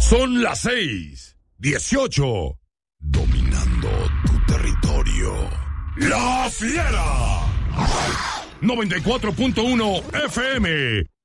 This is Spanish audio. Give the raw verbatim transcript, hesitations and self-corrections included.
Son las seis, dieciocho. Dominando tu territorio. La Fiera. noventa y cuatro punto uno F M.